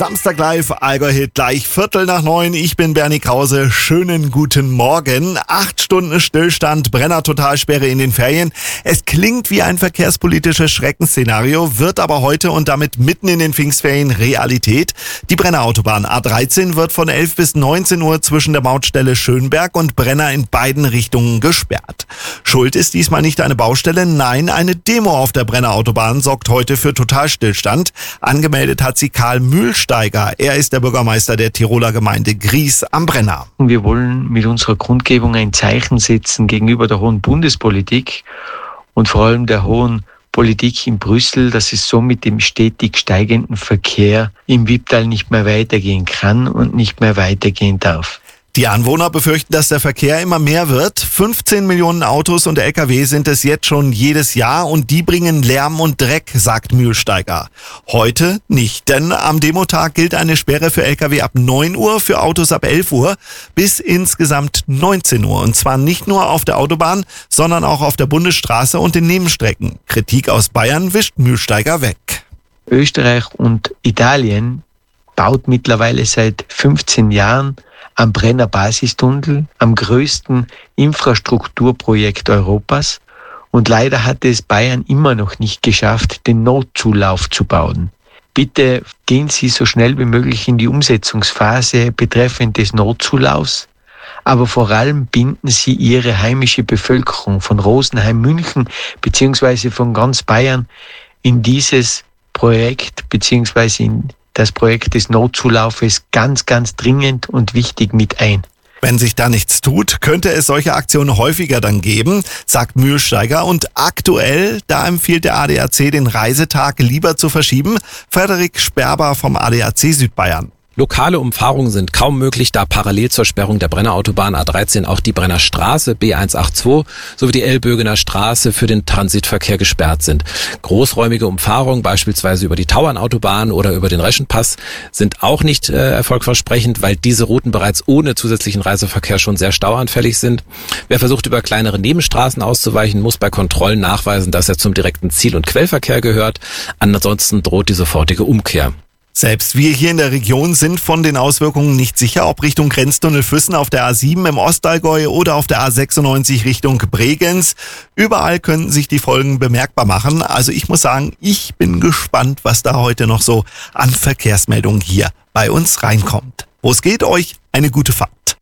Samstag live, Allgäu-Hit gleich 8:45. Ich bin Bernie Krause. Schönen guten Morgen. 8 Stunden Stillstand, Brenner-Totalsperre in den Ferien. Es klingt wie ein verkehrspolitisches Schreckensszenario, wird aber heute und damit mitten in den Pfingstferien Realität. Die Brenner-Autobahn A13 wird von 11 bis 19 Uhr zwischen der Mautstelle Schönberg und Brenner in beiden Richtungen gesperrt. Schuld ist diesmal nicht eine Baustelle, nein, eine Demo auf der Brenner-Autobahn sorgt heute für Totalstillstand. Angemeldet hat sie Karl Mühlsteiger. Er ist der Bürgermeister der Tiroler Gemeinde Gries am Brenner. Wir wollen mit unserer Kundgebung ein Zeichen setzen gegenüber der hohen Bundespolitik und vor allem der hohen Politik in Brüssel, dass es so mit dem stetig steigenden Verkehr im Wipptal nicht mehr weitergehen kann und nicht mehr weitergehen darf. Die Anwohner befürchten, dass der Verkehr immer mehr wird. 15 Millionen Autos und Lkw sind es jetzt schon jedes Jahr und die bringen Lärm und Dreck, sagt Mühlsteiger. Heute nicht, denn am Demotag gilt eine Sperre für Lkw ab 9 Uhr, für Autos ab 11 Uhr bis insgesamt 19 Uhr. Und zwar nicht nur auf der Autobahn, sondern auch auf der Bundesstraße und den Nebenstrecken. Kritik aus Bayern wischt Mühlsteiger weg. Österreich und Italien baut mittlerweile seit 15 Jahren am Brenner Basistunnel, am größten Infrastrukturprojekt Europas. Und leider hat es Bayern immer noch nicht geschafft, den Notzulauf zu bauen. Bitte gehen Sie so schnell wie möglich in die Umsetzungsphase betreffend des Notzulaufs, aber vor allem binden Sie Ihre heimische Bevölkerung von Rosenheim, München bzw. von ganz Bayern in dieses Projekt bzw. in das Projekt des Notzulaufes ganz, ganz dringend und wichtig mit ein. Wenn sich da nichts tut, könnte es solche Aktionen häufiger dann geben, sagt Mühlsteiger. Und aktuell, da empfiehlt der ADAC, den Reisetag lieber zu verschieben. Frederik Sperber vom ADAC Südbayern. Lokale Umfahrungen sind kaum möglich, da parallel zur Sperrung der Brenner-Autobahn A13 auch die Brennerstraße B182 sowie die Elbögener Straße für den Transitverkehr gesperrt sind. Großräumige Umfahrungen, beispielsweise über die Tauernautobahn oder über den Reschenpass, sind auch nicht erfolgversprechend, weil diese Routen bereits ohne zusätzlichen Reiseverkehr schon sehr stauanfällig sind. Wer versucht, über kleinere Nebenstraßen auszuweichen, muss bei Kontrollen nachweisen, dass er zum direkten Ziel- und Quellverkehr gehört. Ansonsten droht die sofortige Umkehr. Selbst wir hier in der Region sind von den Auswirkungen nicht sicher, ob Richtung Grenztunnel Füssen auf der A7 im Ostallgäu oder auf der A96 Richtung Bregenz. Überall könnten sich die Folgen bemerkbar machen. Also ich muss sagen, ich bin gespannt, was da heute noch so an Verkehrsmeldungen hier bei uns reinkommt. Wo es geht, euch eine gute Fahrt.